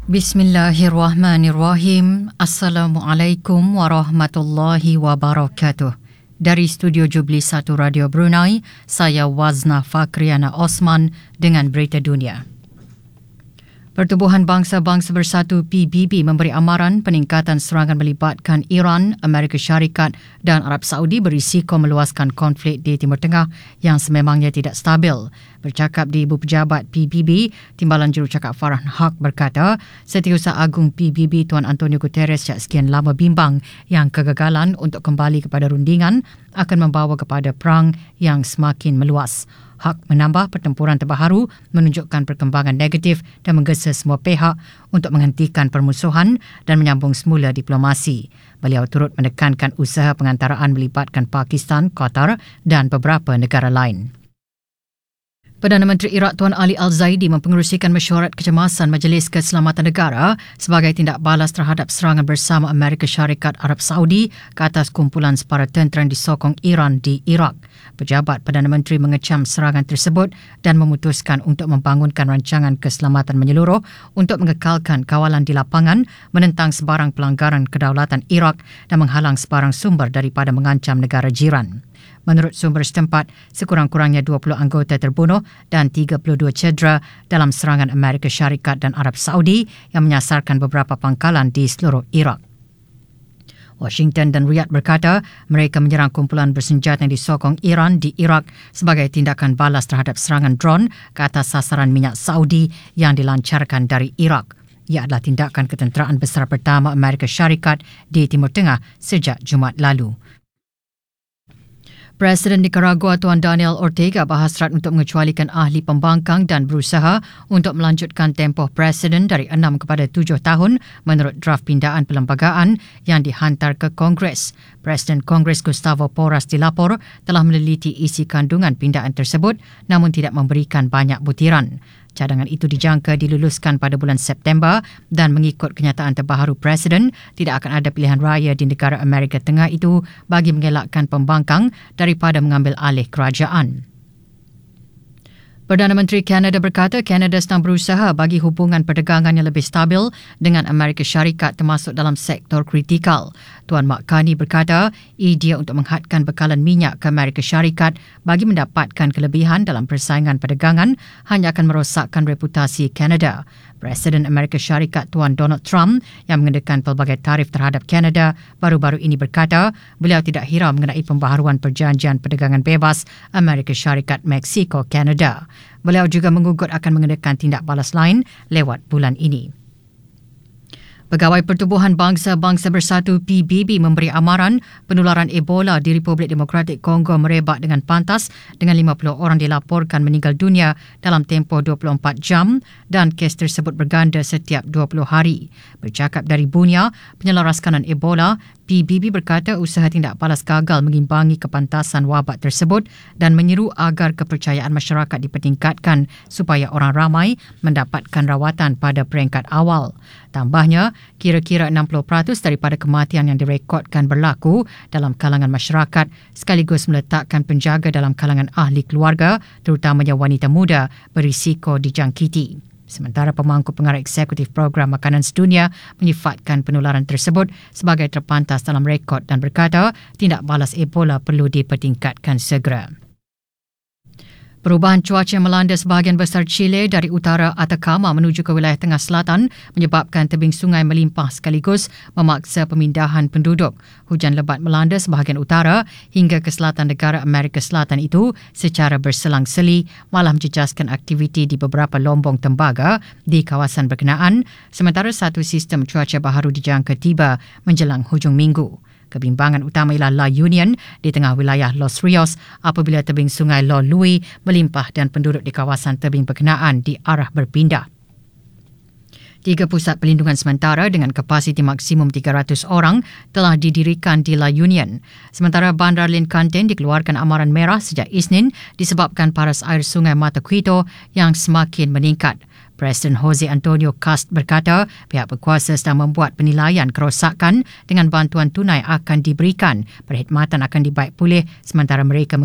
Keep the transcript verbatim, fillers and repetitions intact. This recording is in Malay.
Bismillahirrahmanirrahim. Assalamualaikum warahmatullahi wabarakatuh. Dari Studio Jubli satu Radio Brunei, saya Wazna Fakriana Osman dengan berita dunia. Pertubuhan Bangsa-Bangsa Bersatu P B B memberi amaran peningkatan serangan melibatkan Iran, Amerika Syarikat dan Arab Saudi berisiko meluaskan konflik di Timur Tengah yang sememangnya tidak stabil. Bercakap di Ibu Pejabat P B B, Timbalan Jurucakap Farhan Haq berkata, Setiausaha Agung P B B Tuan Antonio Guterres sejak sekian lama bimbang yang kegagalan untuk kembali kepada rundingan akan membawa kepada perang yang semakin meluas. Haq menambah pertempuran terbaru menunjukkan perkembangan negatif dan menggesa semua pihak untuk menghentikan permusuhan dan menyambung semula diplomasi. Beliau turut menekankan usaha pengantaraan melibatkan Pakistan, Qatar dan beberapa negara lain. Perdana Menteri Iraq Tuan Ali Al-Zaidi mempengerusikan mesyuarat kecemasan Majlis Keselamatan Negara sebagai tindak balas terhadap serangan bersama Amerika Syarikat Arab Saudi ke atas kumpulan separa tentera yang disokong Iran di Iraq. Pejabat Perdana Menteri mengecam serangan tersebut dan memutuskan untuk membangunkan rancangan keselamatan menyeluruh untuk mengekalkan kawalan di lapangan, menentang sebarang pelanggaran kedaulatan Iraq dan menghalang sebarang sumber daripada mengancam negara jiran. Menurut sumber setempat, sekurang-kurangnya dua puluh anggota terbunuh dan tiga puluh dua cedera dalam serangan Amerika Syarikat dan Arab Saudi yang menyasarkan beberapa pangkalan di seluruh Iraq. Washington dan Riyadh berkata mereka menyerang kumpulan bersenjata yang disokong Iran di Iraq sebagai tindakan balas terhadap serangan drone ke atas sasaran minyak Saudi yang dilancarkan dari Iraq. Ia adalah tindakan ketenteraan besar pertama Amerika Syarikat di Timur Tengah sejak Jumaat lalu. Presiden Nicaragua Tuan Daniel Ortega berhasrat untuk mengecualikan ahli pembangkang dan berusaha untuk melanjutkan tempoh presiden dari enam kepada tujuh tahun menurut draft pindaan perlembagaan yang dihantar ke Kongres. Presiden Kongres Gustavo Porras dilapor telah meneliti isi kandungan pindaan tersebut namun tidak memberikan banyak butiran. Cadangan itu dijangka diluluskan pada bulan September dan mengikut kenyataan terbaru Presiden, tidak akan ada pilihan raya di negara Amerika Tengah itu bagi mengelakkan pembangkang daripada mengambil alih kerajaan. Perdana Menteri Kanada berkata Kanada sedang berusaha bagi hubungan perdagangan yang lebih stabil dengan Amerika Syarikat termasuk dalam sektor kritikal. Tuan Mark Carney berkata idea untuk menghadkan bekalan minyak ke Amerika Syarikat bagi mendapatkan kelebihan dalam persaingan perdagangan hanya akan merosakkan reputasi Kanada. Presiden Amerika Syarikat Tuan Donald Trump yang mengenakan pelbagai tarif terhadap Kanada baru-baru ini berkata beliau tidak hirau mengenai pembaharuan perjanjian perdagangan bebas Amerika Syarikat Meksiko Kanada. Beliau juga mengugut akan mengenakan tindak balas lain lewat bulan ini. Pegawai Pertubuhan Bangsa-Bangsa Bersatu P B B memberi amaran penularan Ebola di Republik Demokratik Kongo merebak dengan pantas dengan lima puluh orang dilaporkan meninggal dunia dalam tempoh dua puluh empat jam dan kes tersebut berganda setiap dua puluh hari. Bercakap dari Bunia, penyelaras kanan Ebola, P B B berkata usaha tindak balas gagal mengimbangi kepantasan wabak tersebut dan menyeru agar kepercayaan masyarakat dipertingkatkan supaya orang ramai mendapatkan rawatan pada peringkat awal. Tambahnya, kira-kira enam puluh peratus daripada kematian yang direkodkan berlaku dalam kalangan masyarakat sekaligus meletakkan penjaga dalam kalangan ahli keluarga, terutamanya wanita muda, berisiko dijangkiti. Sementara pemangku pengarah eksekutif program makanan sedunia menyifatkan penularan tersebut sebagai terpantas dalam rekod dan berkata tindak balas Ebola perlu dipertingkatkan segera. Perubahan cuaca yang melanda sebahagian besar Chile dari utara Atacama menuju ke wilayah tengah selatan menyebabkan tebing sungai melimpah sekaligus memaksa pemindahan penduduk. Hujan lebat melanda sebahagian utara hingga ke selatan negara Amerika Selatan itu secara berselang-seli malah menjejaskan aktiviti di beberapa lombong tembaga di kawasan berkenaan sementara satu sistem cuaca baharu dijangka tiba menjelang hujung minggu. Kebimbangan utama ialah La Union di tengah wilayah Los Rios apabila tebing sungai Lo Lui melimpah dan penduduk di kawasan tebing berkenaan diarah berpindah. Tiga pusat pelindungan sementara dengan kapasiti maksimum tiga ratus orang telah didirikan di La Union. Sementara Bandar Lincanten dikeluarkan amaran merah sejak Isnin disebabkan paras air sungai Mata Quito yang semakin meningkat. Presiden Jose Antonio Cast berkata pihak berkuasa sedang membuat penilaian kerosakan dengan bantuan tunai akan diberikan. Perkhidmatan akan dibaik pulih sementara mereka